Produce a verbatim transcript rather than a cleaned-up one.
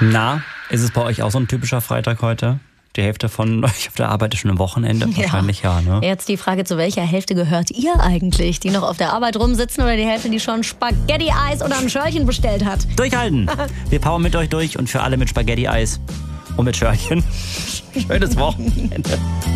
Na, ist es bei euch auch so ein typischer Freitag heute? Die Hälfte von euch auf der Arbeit ist schon am Wochenende? Ja. Wahrscheinlich ja, ne? Jetzt die Frage, zu welcher Hälfte gehört ihr eigentlich? Die noch auf der Arbeit rumsitzen oder die Hälfte, die schon Spaghetti-Eis oder ein Schörchen bestellt hat? Durchhalten! Wir powern mit euch durch und für alle mit Spaghetti-Eis und mit Schörchen. Schönes Wochenende.